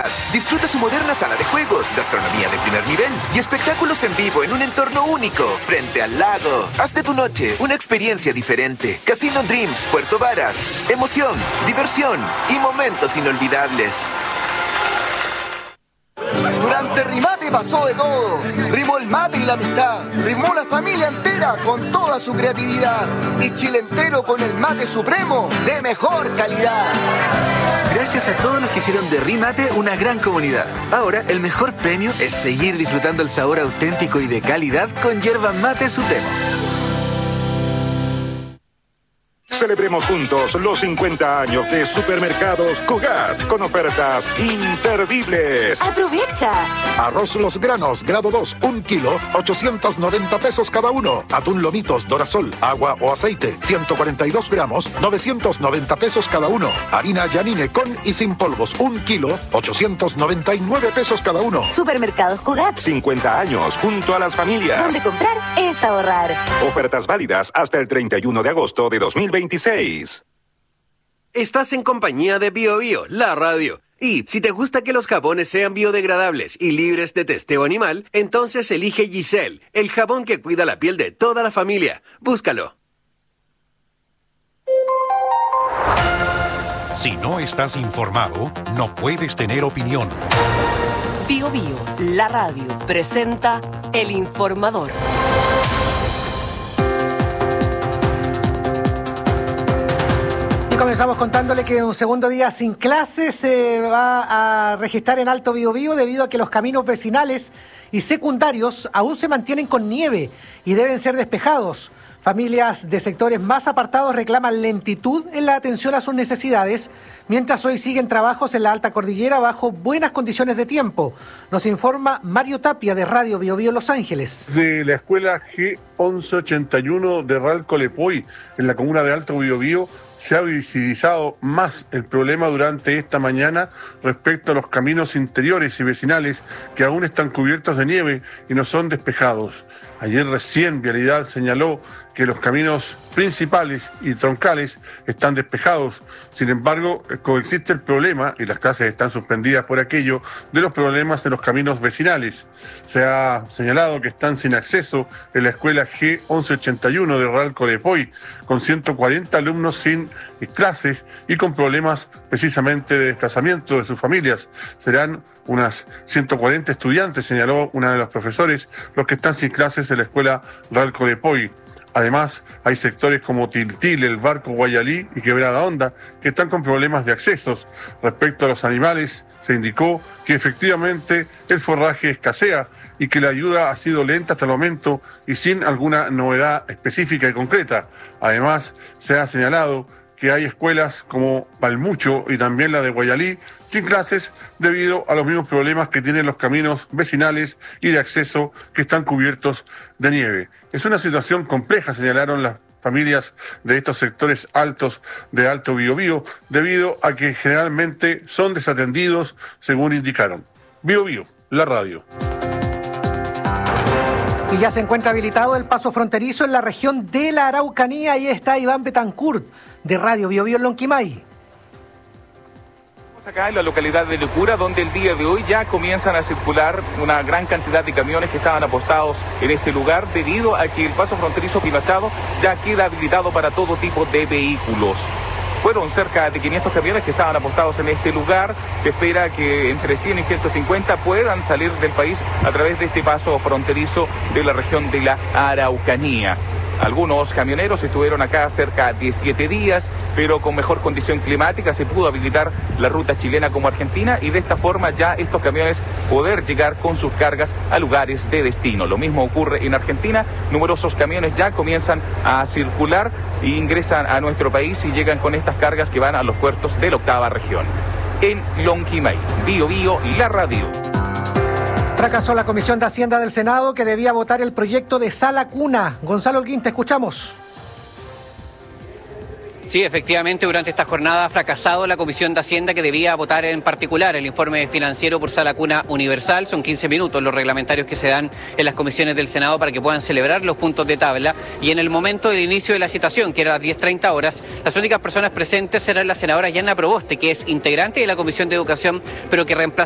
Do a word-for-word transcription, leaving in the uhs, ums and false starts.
Varas. Disfruta su moderna sala de juegos, gastronomía de primer nivel y espectáculos en vivo en un entorno único, frente al lago. Haz de tu noche una experiencia diferente. Casino Dreams Puerto Varas. Emoción, diversión y momentos inolvidables. Durante Rimate pasó de todo. Rimó el mate y la amistad. Rimó la familia entera con toda su creatividad. Y Chile entero con el mate supremo de mejor calidad. Gracias a todos los que hicieron de Rimate una gran comunidad. Ahora, el mejor premio es seguir disfrutando el sabor auténtico y de calidad con yerba mate supremo. Celebremos juntos los cincuenta años de Supermercados Cugat con ofertas imperdibles. ¡Aprovecha! Arroz Los Granos, grado dos, un kilo, ochocientos noventa pesos cada uno. Atún Lomitos, Dorasol, agua o aceite, ciento cuarenta y dos gramos, novecientos noventa pesos cada uno. Harina Yanine con y sin polvos, un kilo, ochocientos noventa y nueve pesos cada uno. Supermercados Cugat. cincuenta años junto a las familias. Donde comprar es ahorrar. Ofertas válidas hasta el treinta y uno de agosto de dos mil veintiséis. Estás en compañía de Bio Bio, la radio. Y si te gusta que los jabones sean biodegradables y libres de testeo animal, entonces elige Giselle, el jabón que cuida la piel de toda la familia. Búscalo. Si no estás informado, no puedes tener opinión. Bio Bio, la radio, presenta El Informador. Comenzamos contándole que un segundo día sin clases se va a registrar en Alto Biobío debido a que los caminos vecinales y secundarios aún se mantienen con nieve y deben ser despejados. Familias de sectores más apartados reclaman lentitud en la atención a sus necesidades, mientras hoy siguen trabajos en la alta cordillera bajo buenas condiciones de tiempo. Nos informa Mario Tapia de Radio Biobío Los Ángeles. De la escuela G once ochenta y uno de Real Colepoy, en la comuna de Alto Biobío, se ha visibilizado más el problema durante esta mañana respecto a los caminos interiores y vecinales que aún están cubiertos de nieve y no son despejados. Ayer recién Vialidad señaló que los caminos principales y troncales están despejados. Sin embargo, coexiste el problema, y las clases están suspendidas por aquello, de los problemas en los caminos vecinales. Se ha señalado que están sin acceso en la escuela G once ochenta y uno de Real Colepoy, con ciento cuarenta alumnos sin clases y con problemas precisamente de desplazamiento de sus familias. Serán unas ciento cuarenta estudiantes, señaló una de los profesores, los que están sin clases en la escuela Real Colepoy. Además, hay sectores como Tiltil, El Barco, Guayalí y Quebrada Honda que están con problemas de accesos. Respecto a los animales, se indicó que efectivamente el forraje escasea y que la ayuda ha sido lenta hasta el momento y sin alguna novedad específica y concreta. Además, se ha señalado que hay escuelas como Palmucho y también la de Guayalí sin clases debido a los mismos problemas que tienen los caminos vecinales y de acceso que están cubiertos de nieve. Es una situación compleja, señalaron las familias de estos sectores altos de Alto Biobío, debido a que generalmente son desatendidos, según indicaron. Biobío, la radio. Y ya se encuentra habilitado el paso fronterizo en la región de la Araucanía. Ahí está Iván Betancourt, de Radio Biobío en Lonquimay. Acá en la localidad de Licura, donde el día de hoy ya comienzan a circular una gran cantidad de camiones que estaban apostados en este lugar debido a que el paso fronterizo Pinachado ya queda habilitado para todo tipo de vehículos. Fueron cerca de quinientos camiones que estaban apostados en este lugar. Se espera que entre cien y ciento cincuenta puedan salir del país a través de este paso fronterizo de la región de la Araucanía. Algunos camioneros estuvieron acá cerca de siete días, pero con mejor condición climática se pudo habilitar la ruta chilena como argentina y de esta forma ya estos camiones poder llegar con sus cargas a lugares de destino. Lo mismo ocurre en Argentina, numerosos camiones ya comienzan a circular e ingresan a nuestro país y llegan con estas cargas que van a los puertos de la octava región. En Lonquimay, Biobío, la radio. Fracasó la Comisión de Hacienda del Senado que debía votar el proyecto de Sala Cuna. Gonzalo Holguín, te escuchamos. Sí, efectivamente, durante esta jornada ha fracasado la Comisión de Hacienda que debía votar en particular el informe financiero por Sala Cuna Universal. Son quince minutos los reglamentarios que se dan en las comisiones del Senado para que puedan celebrar los puntos de tabla. Y en el momento del inicio de la citación, que era a las diez treinta horas, las únicas personas presentes eran la senadora Yana Proboste, que es integrante de la Comisión de Educación, pero que reemplaza